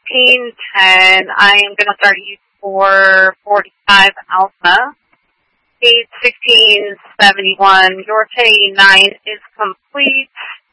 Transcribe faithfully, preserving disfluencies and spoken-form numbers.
fifteen ten, I am going to start you for forty-five Alpha. Gate sixteen seventy-one, your T nine is complete.